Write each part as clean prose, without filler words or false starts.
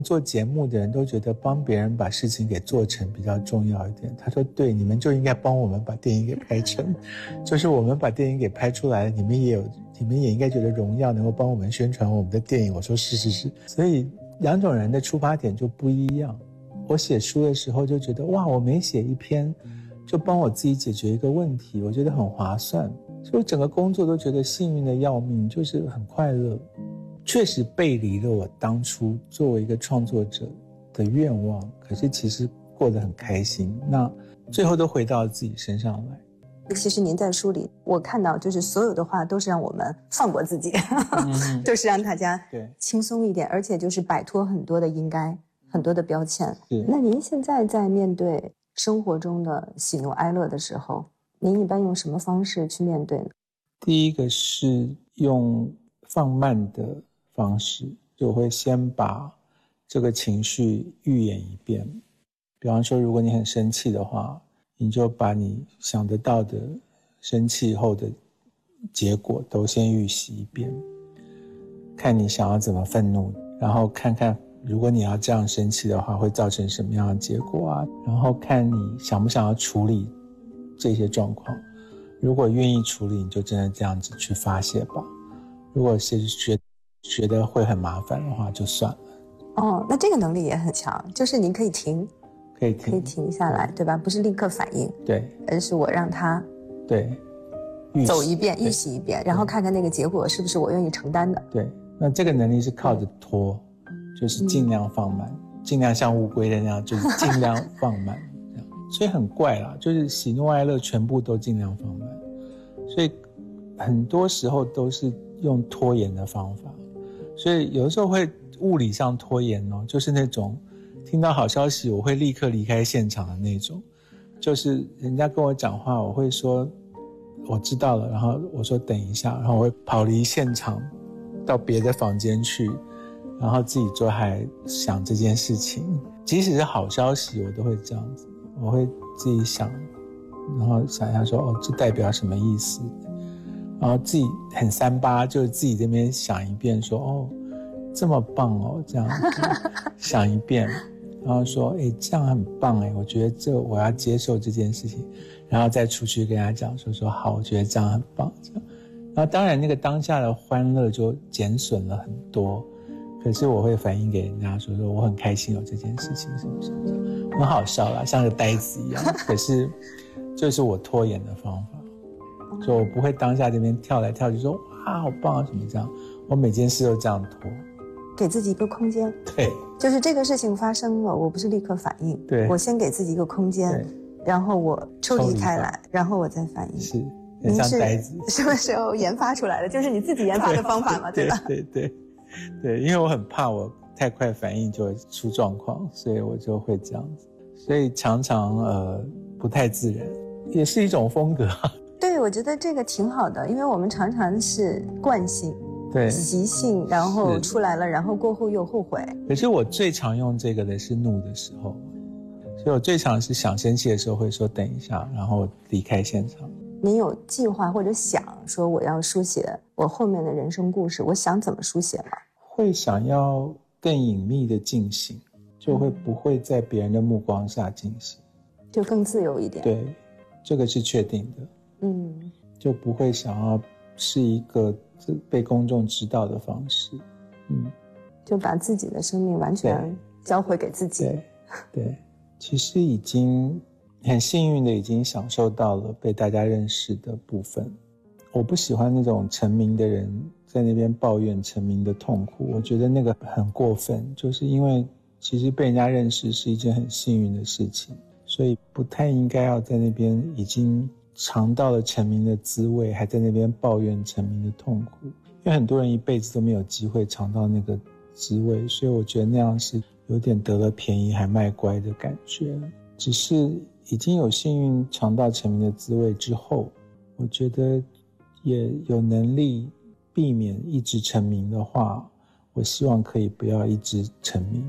做节目的人都觉得帮别人把事情给做成比较重要一点。他说对，你们就应该帮我们把电影给拍成，就是我们把电影给拍出来了，你们也应该觉得荣耀，能够帮我们宣传我们的电影。我说是。所以两种人的出发点就不一样。我写书的时候就觉得哇，我每写一篇就帮我自己解决一个问题，我觉得很划算，所以我整个工作都觉得幸运的要命，就是很快乐。确实背离了我当初作为一个创作者的愿望，可是其实过得很开心，那最后都回到自己身上来。 其实您在书里我看到就是所有的话都是让我们放过自己，都是让大家轻松一点，而且就是摆脱很多的应该，很多的标签。那您现在在面对生活中的喜怒哀乐的时候，您一般用什么方式去面对呢？ 第一个是用放慢的方式，就我会先把这个情绪预演一遍。比方说如果你很生气的话，你就把你想得到的生气后的结果都先预习一遍，看你想要怎么愤怒，然后看看如果你要这样生气的话会造成什么样的结果啊，然后看你想不想要处理这些状况。如果愿意处理，你就真的这样子去发泄吧，如果是觉得会很麻烦的话就算了。 那这个能力也很强，就是您可以停下来，对吧？不是立刻反应， 对， 而是我让他走一遍，预习一遍，然后看看那个结果是不是我愿意承担的。 对，那这个能力是靠着拖，就是尽量放慢，尽量像乌龟的那样，就是尽量放慢这样。所以很怪啦，就是喜怒哀乐全部都尽量放慢，所以很多时候都是用拖延的方法，所以有的时候会物理上拖延就是那种听到好消息我会立刻离开现场的那种，就是人家跟我讲话我会说我知道了，然后我说等一下，然后我会跑离现场到别的房间去，然后自己就还想这件事情，即使是好消息我都会这样子，我会自己想，然后想一下说这代表什么意思，然后自己很3八，就是自己这边想一遍说这么棒这样子想一遍，然后说这样很棒我觉得我要接受这件事情，然后再出去跟他讲说好，我觉得这样很棒这样，然后当然那个当下的欢乐就减损了很多，可是我会反映给人家说我很开心有这件事情什么什么这样，很好笑啦，像个呆子一样，可是就是我拖延的方法，就我不会当下这边跳来跳去说哇好棒什么这样，我每件事都这样拖， 给自己一个空间。 对， 就是这个事情发生了，我不是立刻反应， 对， 我先给自己一个空间，然后我抽离开来，然后我再反应。 是，很像呆子。 什么时候研发出来的？就是你自己研发的方法嘛，对吧？ 对，因为我很怕我太快反应就会出状况，所以我就会这样子，所以常常不太自然，也是一种风格。 对，我觉得这个挺好的，因为我们常常是惯性。 对， 习性，然后出来了，然后过后又后悔。 可是我最常用这个的是怒的时候，所以我最常是想生气的时候会说等一下，然后离开现场。 您有计划或者想说我要书写我后面的人生故事，我想怎么书写吗？ 会想要更隐秘的进行，就会不会在别人的目光下进行， 就更自由一点。 对，这个是确定的。就不会想要是一个被公众知道的方式。 就把自己的生命完全交回给自己。 对，其实已经很幸运的已经享受到了被大家认识的部分。我不喜欢那种成名的人在那边抱怨成名的痛苦，我觉得那个很过分，就是因为其实被人家认识是一件很幸运的事情，所以不太应该要在那边已经尝到了成名的滋味还在那边抱怨成名的痛苦，因为很多人一辈子都没有机会尝到那个滋味，所以我觉得那样是有点得了便宜还卖乖的感觉。只是已经有幸运尝到成名的滋味之后，我觉得也有能力避免一直成名的话，我希望可以不要一直成名。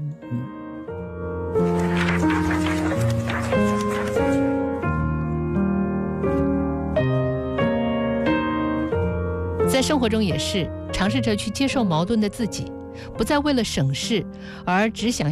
在生活中也是尝试着去接受矛盾的自己， 不再为了省事而只想